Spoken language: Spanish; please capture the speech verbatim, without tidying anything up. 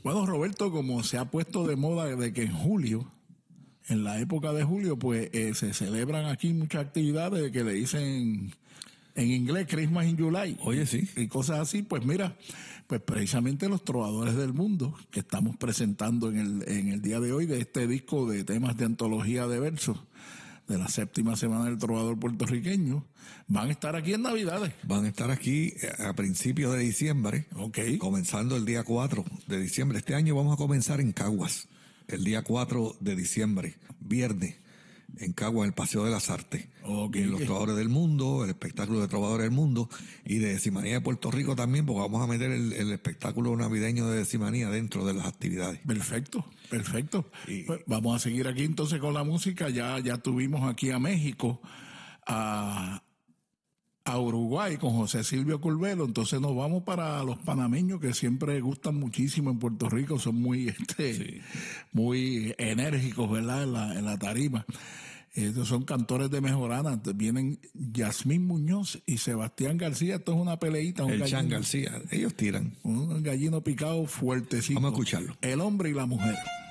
Bueno, Roberto, como se ha puesto de moda de que en julio, en la época de julio, pues eh, se celebran aquí muchas actividades que le dicen en inglés Christmas in July. Oye, sí. Y cosas así, pues mira, pues precisamente los trovadores del mundo que estamos presentando en el, en el día de hoy de este disco de temas de antología de versos de la séptima semana del trovador puertorriqueño, van a estar aquí en Navidades. Van a estar aquí a principios de diciembre, okay. Comenzando el día cuatro de diciembre. Este año vamos a comenzar en Caguas, el día cuatro de diciembre, viernes, en Caguas, en el Paseo de las Artes. Okay. Y los trovadores del mundo, el espectáculo de trovadores del mundo, y de Decimanía de Puerto Rico también, porque vamos a meter el, el espectáculo navideño de Decimanía dentro de las actividades. Perfecto, perfecto. Y, pues vamos a seguir aquí entonces con la música. Ya, ya tuvimos aquí a México, a, a Uruguay con José Silvio Curvelo, entonces nos vamos para los panameños que siempre gustan muchísimo en Puerto Rico, son muy, este, sí. muy enérgicos, ¿verdad? En la, en la tarima. Estos son cantores de Mejorana, vienen Yasmín Muñoz y Sebastián García. Esto es una peleita. Un el gallino, Chan García, ellos tiran. Un gallino picado fuertecito. Vamos a escucharlo. El hombre y la mujer.